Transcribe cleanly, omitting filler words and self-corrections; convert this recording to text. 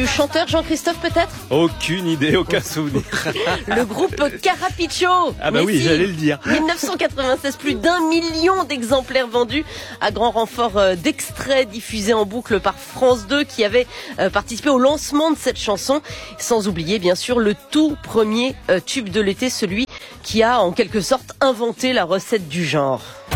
chanteur Jean-Christophe peut-être? Aucune idée, aucun souvenir. Le groupe Carapicho. Ah bah oui, j'allais le dire. 1996, plus d'1 million d'exemplaires vendus à grand renfort d'extraits diffusés en boucle par France 2 qui avait participé au lancement de cette chanson. Sans oublier bien sûr le tout premier tube de l'été, celui qui a en quelque sorte inventé la recette du genre.